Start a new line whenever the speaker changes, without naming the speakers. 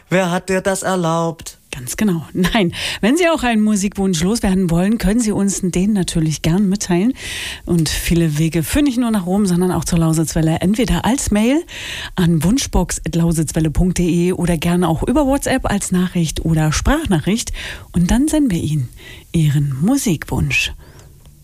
Wer hat dir das erlaubt?
Ganz genau. Nein, wenn Sie auch einen Musikwunsch loswerden wollen, können Sie uns den natürlich gern mitteilen. Und viele Wege führen nicht nur nach Rom, sondern auch zur Lausitzwelle. Entweder als Mail an wunschbox@lausitzwelle.de oder gerne auch über WhatsApp als Nachricht oder Sprachnachricht. Und dann senden wir Ihnen Ihren Musikwunsch.